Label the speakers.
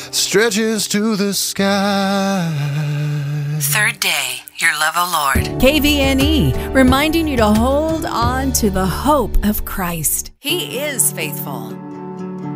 Speaker 1: stretches to the sky.
Speaker 2: Third day, your love, O Lord.
Speaker 3: KVNE, reminding you to hold on to the hope of Christ. He is faithful.